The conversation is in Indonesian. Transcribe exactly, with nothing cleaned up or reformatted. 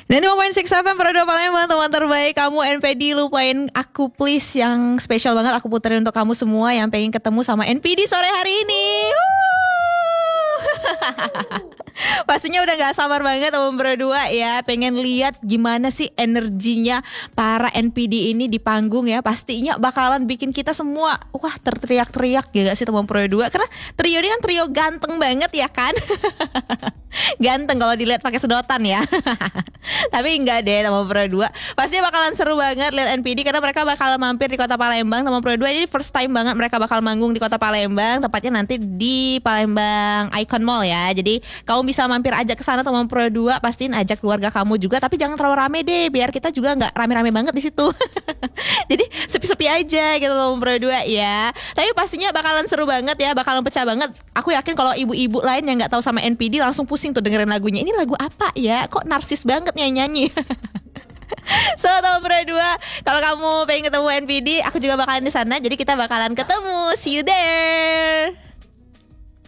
Dan lima koma enam F M Pro dua Palembang, teman terbaik kamu N P D, lupain aku please, yang spesial banget aku puterin untuk kamu semua yang pengen ketemu sama N P D sore hari ini. Pastinya udah gak sabar banget teman berdua ya, pengen lihat gimana sih energinya para N P D ini di panggung ya. Pastinya bakalan bikin kita semua wah terteriak-teriak ya gak sih teman berdua, karena trio ini kan trio ganteng banget ya kan. Ganteng kalau dilihat pakai sedotan ya. Tapi enggak deh teman berdua, pastinya bakalan seru banget lihat N P D karena mereka bakal mampir di kota Palembang teman berdua. Ini first time banget mereka bakal manggung di kota Palembang, tepatnya nanti di Palembang Icon Mall ya. Jadi kamu bisa mampir aja ke sana teman berdua, pastiin ajak keluarga kamu juga, tapi jangan terlalu rame deh biar kita juga nggak rame-rame banget di situ. Jadi sepi-sepi aja gitu teman berdua ya. Tapi pastinya bakalan seru banget ya, bakalan pecah banget. Aku yakin kalau ibu-ibu lain yang nggak tahu sama N P D langsung pusing tuh dengerin lagunya. Ini lagu apa ya? Kok narsis banget nyanyi-nyanyi. So teman berdua, kalau kamu pengen ketemu N P D, aku juga bakalan di sana. Jadi kita bakalan ketemu. See you there.